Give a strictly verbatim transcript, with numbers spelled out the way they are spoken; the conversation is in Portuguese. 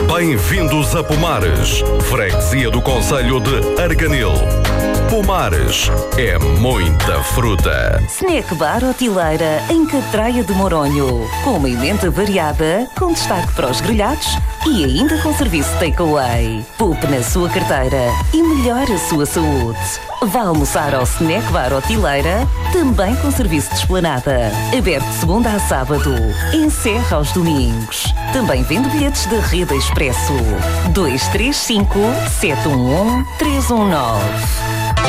Bem-vindos a Pomares, freguesia do concelho de Arganil. Pomares é muita fruta. Snack Bar Hotileira em Catraia de Moronho, com uma emenda variada, com destaque para os grelhados e ainda com serviço takeaway. Poupe na sua carteira e melhore a sua saúde. Vá almoçar ao Snack Bar Hotileira, também com serviço de esplanada. Aberto de segunda a sábado, encerra aos domingos. Também vende bilhetes da Rede Expresso. dois três cinco, sete um um, três um nove.